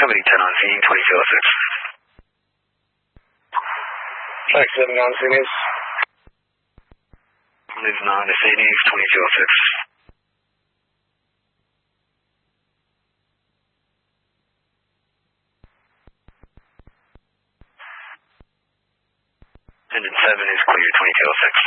Company 10 on scene, 2206. Track 7 on Phoenix. Moving on to Phoenix, 2206. Engine 7 is clear, 2206.